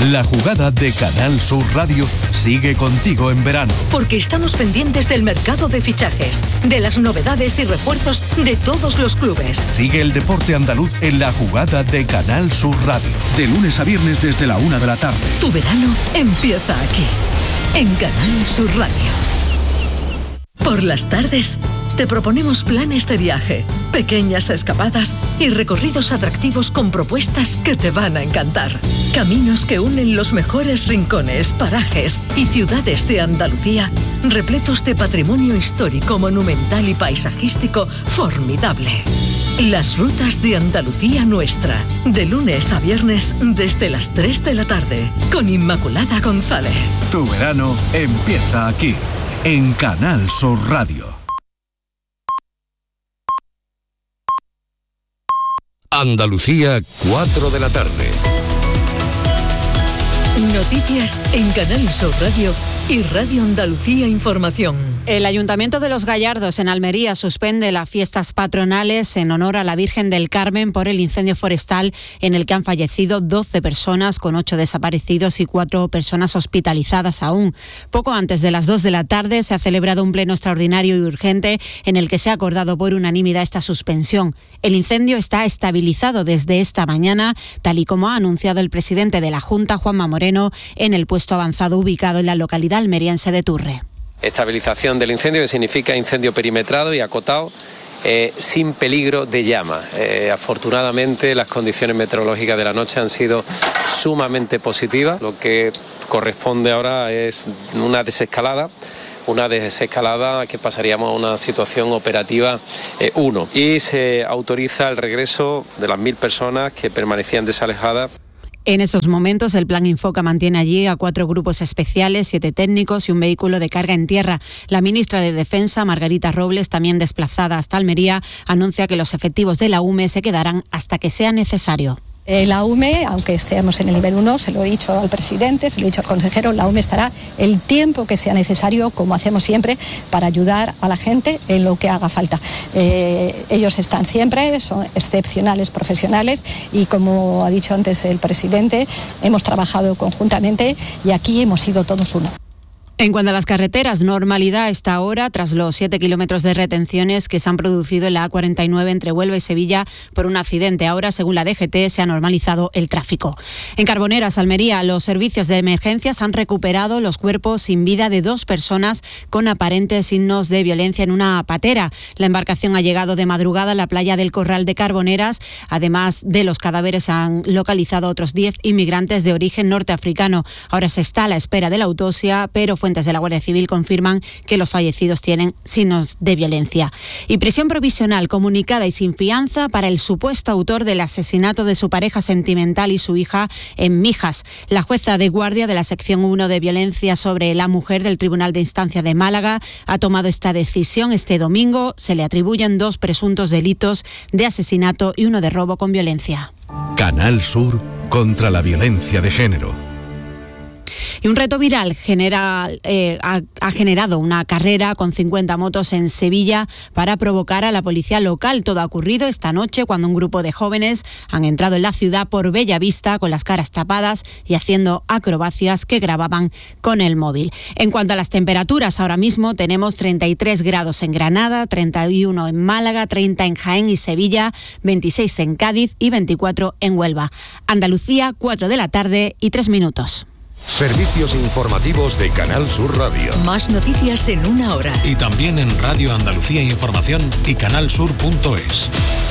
La jugada de Canal Sur Radio sigue contigo en verano. Porque estamos pendientes del mercado de fichajes, de las novedades y refuerzos de todos los clubes. Sigue el deporte andaluz en La jugada de Canal Sur Radio. De lunes a viernes desde la 1 de la tarde. Tu verano empieza aquí, en Canal Sur Radio. Por las tardes te proponemos planes de viaje, pequeñas escapadas y recorridos atractivos con propuestas que te van a encantar. Caminos que unen los mejores rincones, parajes y ciudades de Andalucía, repletos de patrimonio histórico, monumental y paisajístico formidable. Las rutas de Andalucía Nuestra, de lunes a viernes desde las 3 de la tarde, con Inmaculada González. Tu verano empieza aquí, en Canal Sur Radio. Andalucía, 4 de la tarde. Noticias en Canal Sur Radio y Radio Andalucía Información. El Ayuntamiento de Los Gallardos en Almería suspende las fiestas patronales en honor a la Virgen del Carmen por el incendio forestal en el que han fallecido 12 personas, con 8 desaparecidos y 4 personas hospitalizadas aún. Poco antes de las 2 de la tarde se ha celebrado un pleno extraordinario y urgente en el que se ha acordado por unanimidad esta suspensión. El incendio está estabilizado desde esta mañana, tal y como ha anunciado el presidente de la Junta, Juanma Moreno, en el puesto avanzado ubicado en la localidad almeriense de Turre. Estabilización del incendio, que significa incendio perimetrado y acotado, sin peligro de llama. Afortunadamente las condiciones meteorológicas de la noche han sido sumamente positivas. Lo que corresponde ahora es una desescalada que pasaríamos a una situación operativa 1. Y se autoriza el regreso de las 1.000 personas que permanecían desalojadas. En estos momentos, el Plan Infoca mantiene allí a 4 grupos especiales, 7 técnicos y un vehículo de carga en tierra. La ministra de Defensa, Margarita Robles, también desplazada hasta Almería, anuncia que los efectivos de la UME se quedarán hasta que sea necesario. La UME, aunque estemos en el nivel 1, se lo he dicho al presidente, se lo he dicho al consejero, la UME estará el tiempo que sea necesario, como hacemos siempre, para ayudar a la gente en lo que haga falta. Ellos están siempre, son excepcionales profesionales y, como ha dicho antes el presidente, hemos trabajado conjuntamente y aquí hemos sido todos uno. En cuanto a las carreteras, normalidad a esta hora tras los 7 kilómetros de retenciones que se han producido en la A49 entre Huelva y Sevilla por un accidente. Ahora, según la DGT, se ha normalizado el tráfico. En Carboneras, Almería, los servicios de emergencias han recuperado los cuerpos sin vida de 2 personas con aparentes signos de violencia en una patera. La embarcación ha llegado de madrugada a la playa del Corral de Carboneras. Además de los cadáveres, han localizado otros 10 inmigrantes de origen norteafricano. Ahora se está a la espera de la autopsia, pero fuentes de la Guardia Civil confirman que los fallecidos tienen signos de violencia. Y prisión provisional comunicada y sin fianza para el supuesto autor del asesinato de su pareja sentimental y su hija en Mijas. La jueza de guardia de la sección 1 de violencia sobre la mujer del Tribunal de Instancia de Málaga ha tomado esta decisión este domingo. Se le atribuyen 2 presuntos delitos de asesinato y 1 de robo con violencia. Canal Sur contra la violencia de género. Y un reto viral ha generado una carrera con 50 motos en Sevilla para provocar a la policía local. Todo ha ocurrido esta noche cuando un grupo de jóvenes han entrado en la ciudad por Bellavista con las caras tapadas y haciendo acrobacias que grababan con el móvil. En cuanto a las temperaturas, ahora mismo tenemos 33 grados en Granada, 31 en Málaga, 30 en Jaén y Sevilla, 26 en Cádiz y 24 en Huelva. Andalucía, 4 de la tarde y 3 minutos. Servicios informativos de Canal Sur Radio. Más noticias en 1 hora. Y también en Radio Andalucía Información y canalsur.es.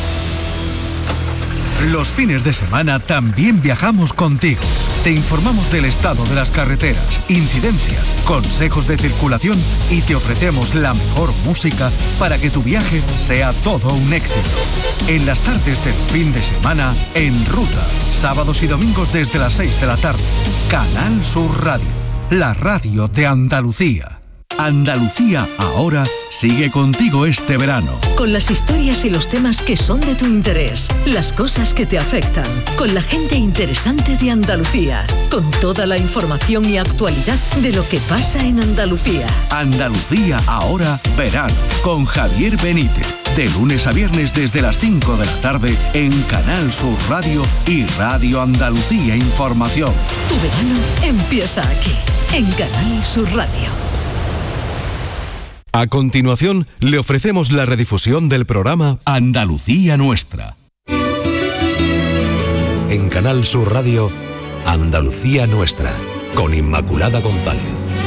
Los fines de semana también viajamos contigo. Te informamos del estado de las carreteras, incidencias, consejos de circulación y te ofrecemos la mejor música para que tu viaje sea todo un éxito. En las tardes del fin de semana, En Ruta, sábados y domingos desde las 6 de la tarde. Canal Sur Radio, la radio de Andalucía. Andalucía Ahora sigue contigo este verano. Con las historias y los temas que son de tu interés, las cosas que te afectan, con la gente interesante de Andalucía, con toda la información y actualidad de lo que pasa en Andalucía. Andalucía Ahora verano, con Javier Benítez, De lunes a viernes desde las 5 de la tarde en Canal Sur Radio y Radio Andalucía Información. Tu verano empieza aquí, en Canal Sur Radio. A continuación, le ofrecemos la redifusión del programa Andalucía Nuestra. En Canal Sur Radio, Andalucía Nuestra, con Inmaculada González.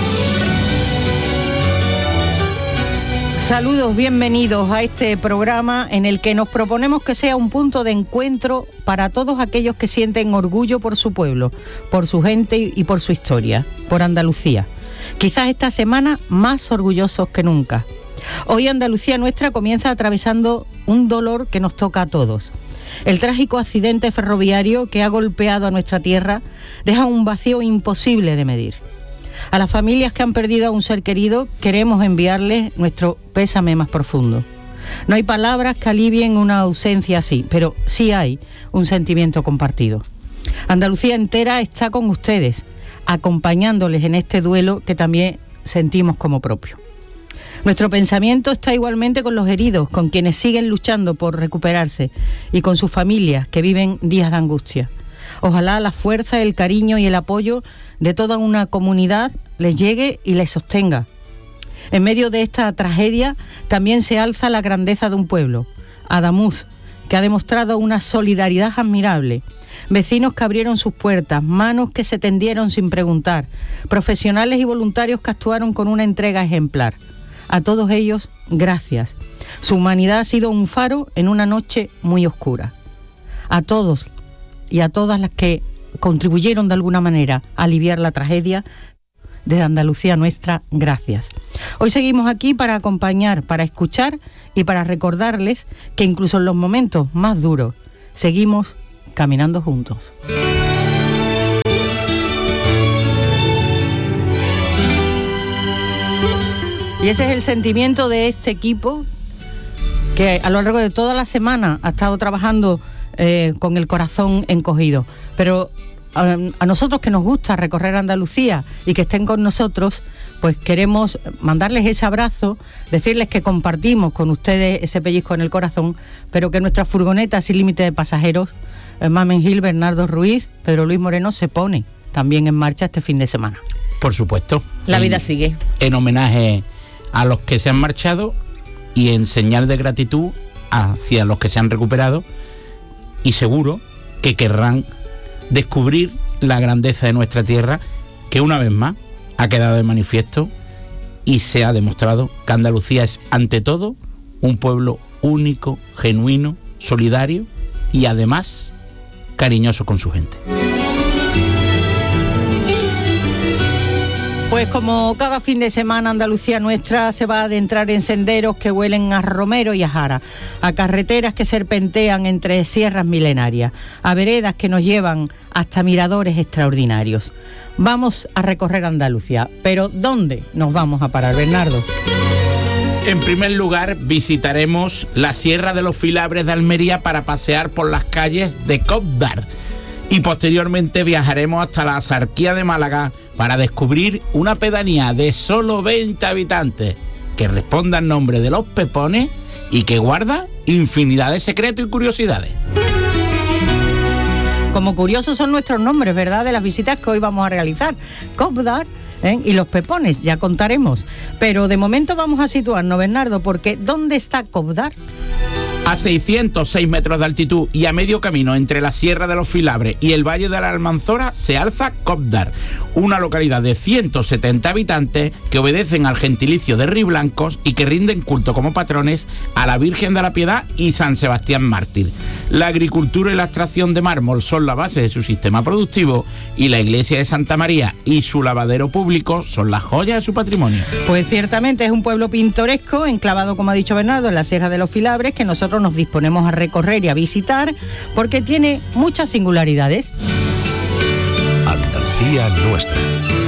Saludos, bienvenidos a este programa en el que nos proponemos que sea un punto de encuentro para todos aquellos que sienten orgullo por su pueblo, por su gente y por su historia, por Andalucía. Quizás esta semana más orgullosos que nunca. Hoy Andalucía Nuestra comienza atravesando un dolor que nos toca a todos. El trágico accidente ferroviario que ha golpeado a nuestra tierra deja un vacío imposible de medir. A las familias que han perdido a un ser querido queremos enviarles nuestro pésame más profundo. No hay palabras que alivien una ausencia así, pero sí hay un sentimiento compartido. Andalucía entera está con ustedes, acompañándoles en este duelo que también sentimos como propio. Nuestro pensamiento está igualmente con los heridos, con quienes siguen luchando por recuperarse y con sus familias que viven días de angustia. Ojalá la fuerza, el cariño y el apoyo de toda una comunidad les llegue y les sostenga. En medio de esta tragedia también se alza la grandeza de un pueblo, Adamuz, que ha demostrado una solidaridad admirable. Vecinos que abrieron sus puertas, manos que se tendieron sin preguntar, profesionales y voluntarios que actuaron con una entrega ejemplar. A todos ellos, gracias. Su humanidad ha sido un faro en una noche muy oscura. A todos y a todas las que contribuyeron de alguna manera a aliviar la tragedia, de Andalucía Nuestra, gracias. Hoy seguimos aquí para acompañar, para escuchar y para recordarles que incluso en los momentos más duros seguimos caminando juntos. Y ese es el sentimiento de este equipo que a lo largo de toda la semana ha estado trabajando con el corazón encogido. Pero a nosotros que nos gusta recorrer Andalucía y que estén con nosotros, pues queremos mandarles ese abrazo, decirles que compartimos con ustedes ese pellizco en el corazón, pero que nuestra furgoneta sin límite de pasajeros, Mamen Gil, Bernardo Ruiz, Pedro Luis Moreno, se pone también en marcha este fin de semana. Por supuesto. La vida sigue. En homenaje a los que se han marchado y en señal de gratitud hacia los que se han recuperado, y seguro que querrán descubrir la grandeza de nuestra tierra, que una vez más ha quedado de manifiesto y se ha demostrado que Andalucía es ante todo un pueblo único, genuino, solidario y además cariñoso con su gente. Pues como cada fin de semana Andalucía Nuestra se va a adentrar en senderos que huelen a romero y a jara, a carreteras que serpentean entre sierras milenarias, a veredas que nos llevan hasta miradores extraordinarios. Vamos a recorrer Andalucía, pero ¿dónde nos vamos a parar, Bernardo? En primer lugar, visitaremos la Sierra de los Filabres de Almería para pasear por las calles de Cóvdar. Y posteriormente viajaremos hasta la Axarquía de Málaga para descubrir una pedanía de solo 20 habitantes que responda al nombre de Los Pepones y que guarda infinidad de secretos y curiosidades. Como curiosos son nuestros nombres, ¿verdad?, de las visitas que hoy vamos a realizar. Cóvdar y Los Pepones, ya contaremos. Pero de momento vamos a situarnos, Bernardo, porque ¿dónde está Cóvdar? A 606 metros de altitud y a medio camino entre la Sierra de los Filabres y el Valle de la Almanzora se alza Cóvdar, una localidad de 170 habitantes que obedecen al gentilicio de Riblancos y que rinden culto como patrones a la Virgen de la Piedad y San Sebastián Mártir. La agricultura y la extracción de mármol son la base de su sistema productivo y la iglesia de Santa María y su lavadero público son las joyas de su patrimonio. Pues ciertamente es un pueblo pintoresco, enclavado, como ha dicho Bernardo, en la Sierra de los Filabres, que nosotros nos disponemos a recorrer y a visitar porque tiene muchas singularidades. Andalucía Nuestra.